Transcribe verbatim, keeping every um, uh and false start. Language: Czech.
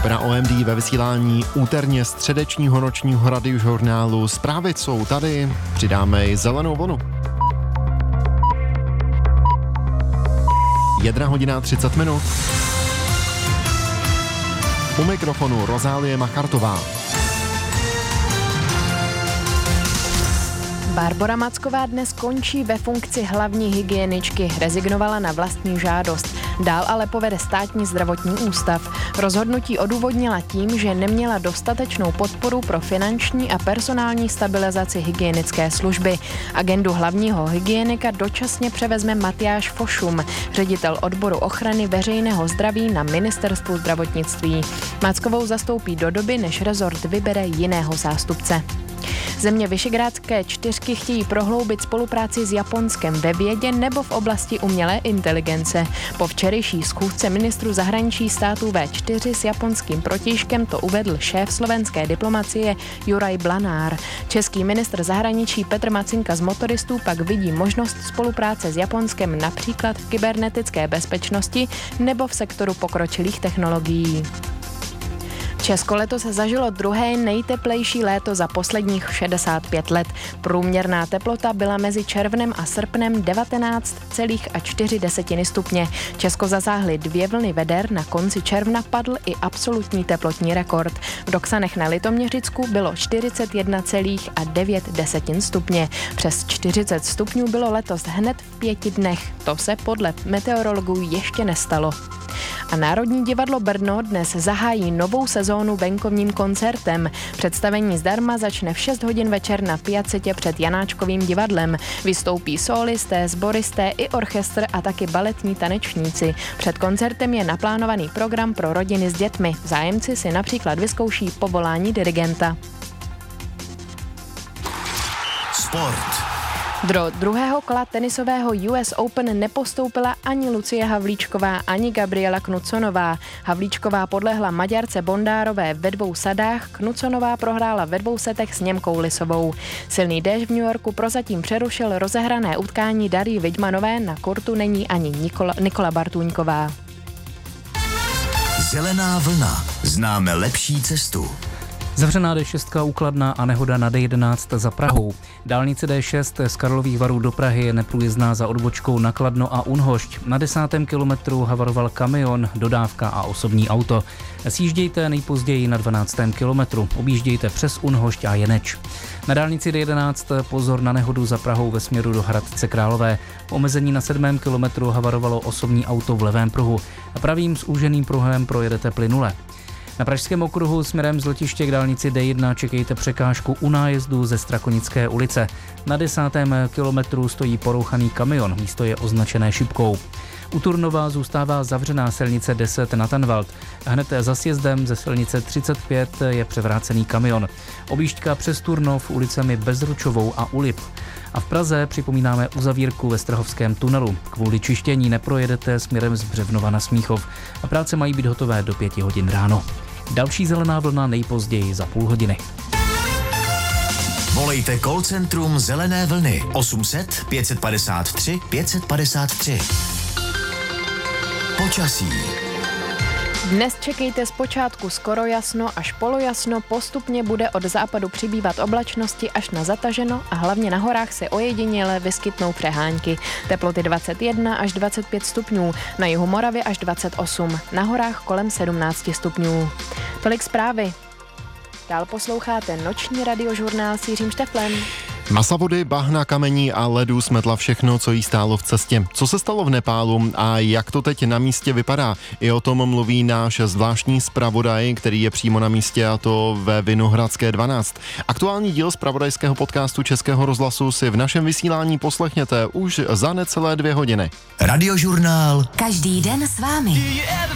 Skupina O M D ve vysílání úterně středečního nočního radiožurnálu. Zprávy jsou tady, přidáme i zelenou vlnu. Jedna hodina třicet minut. U mikrofonu Rozálie Machartová. Barbora Macková dnes končí ve funkci hlavní hygieničky, rezignovala na vlastní žádost. Dál ale povede státní zdravotní ústav. Rozhodnutí odůvodnila tím, že neměla dostatečnou podporu pro finanční a personální stabilizaci hygienické služby. Agendu hlavního hygienika dočasně převezme Matyáš Fošum, ředitel odboru ochrany veřejného zdraví na ministerstvu zdravotnictví. Mackovou zastoupí do doby, než rezort vybere jiného zástupce. Země Visegrádské čtyřky chtějí prohloubit spolupráci s Japonskem ve vědě nebo v oblasti umělé inteligence. Po včerejší schůzce ministrů zahraničí států vé čtyři s japonským protějškem to uvedl šéf slovenské diplomacie Juraj Blanár. Český ministr zahraničí Petr Macinka z motoristů pak vidí možnost spolupráce s Japonskem například v kybernetické bezpečnosti nebo v sektoru pokročilých technologií. Česko letos zažilo druhé nejteplejší léto za posledních šedesát pět let. Průměrná teplota byla mezi červnem a srpnem devatenáct celá čtyři stupně. Česko zasáhly dvě vlny veder, na konci června padl i absolutní teplotní rekord. V Doksanech na Litoměřicku bylo čtyřicet jedna celá devět stupně. Přes čtyřicet stupňů bylo letos hned v pěti dnech. To se podle meteorologů ještě nestalo. A Národní divadlo Brno dnes zahájí novou sezónu venkovním koncertem. Představení zdarma začne v šest hodin večer na Piacetě před Janáčkovým divadlem. Vystoupí sólisté, sboristé i orchestr a taky baletní tanečníci. Před koncertem je naplánovaný program pro rodiny s dětmi. Zájemci si například vyzkouší povolání dirigenta. Sport. Do druhého kola tenisového U S Open nepostoupila ani Lucie Havlíčková, ani Gabriela Knuconová. Havlíčková podlehla Maďarce Bondárové ve dvou sadách, Knuconová prohrála ve dvou setech s Němkou Lisovou. Silný déšť v New Yorku prozatím přerušil rozehrané utkání Darii Vidmanové, na kortu není ani Nikola, Nikola Bartůňková. Zelená vlna. Známe lepší cestu. Zavřená D šest Úkladna a nehoda na D jedenáct za Prahou. Dálnice D šest z Karlových Varů do Prahy je neprůjezdná za odbočkou na Kladno a Unhošť. Na desátém kilometru havaroval kamion, dodávka a osobní auto. Sjíždějte nejpozději na dvanáctém kilometru. Objíždějte přes Unhošť a Jeneč. Na dálnici D jedenáct pozor na nehodu za Prahou ve směru do Hradce Králové. V omezení na sedmém kilometru havarovalo osobní auto v levém pruhu. Pravým zúženým pruhem projedete plynule. Na Pražském okruhu směrem z letiště k dálnici D jedna čekejte překážku u nájezdu ze Strakonické ulice. Na desátém kilometru stojí porouchaný kamion, místo je označené šipkou. U Turnova zůstává zavřená silnice deset na Tanvald. Hned za sjezdem ze silnice třicet pět je převrácený kamion. Objížďka přes Turnov ulicemi Bezručovou a Ulip. A v Praze připomínáme uzavírku ve Strahovském tunelu. Kvůli čištění neprojedete směrem z Břevnova na Smíchov a práce mají být hotové do pěti hodin ráno. Další zelená vlna nejpozději za půl hodiny. Volejte call centrum Zelené vlny osm set pět padesát tři pět padesát tři. Počasí. Dnes čekejte zpočátku skoro jasno až polojasno, postupně bude od západu přibývat oblačnosti až na zataženo a hlavně na horách se ojediněle vyskytnou přehánky. Teploty dvacet jedna až dvacet pět stupňů, na jihu Moravy až dvacet osm, na horách kolem sedmnáct stupňů. Tolik zprávy. Dál posloucháte noční radiožurnál s Jiřím Šteflem. Masa vody, bahna, kamení a ledu smetla všechno, co jí stálo v cestě. Co se stalo v Nepálu a jak to teď na místě vypadá? I o tom mluví náš zvláštní zpravodaj, který je přímo na místě, a to ve Vinohradské dvanáct. Aktuální díl zpravodajského podcastu Českého rozhlasu si v našem vysílání poslechněte už za necelé dvě hodiny. Radiožurnál. Každý den s vámi.